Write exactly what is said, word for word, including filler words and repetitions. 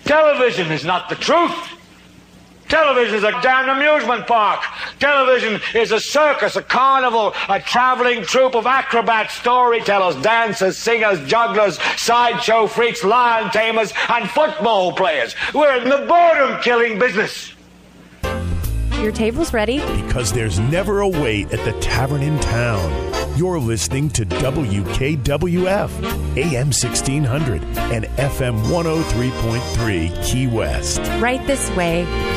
Television is not the truth. Television is a damn amusement park. Television is a circus, a carnival, a traveling troupe of acrobats, storytellers, dancers, singers, jugglers, sideshow freaks, lion tamers, and football players. We're in the boredom-killing business. Your table's ready. Because there's never a wait at the tavern in town. You're listening to W K W F, A M sixteen hundred and F M one oh three point three Key West. Right this way.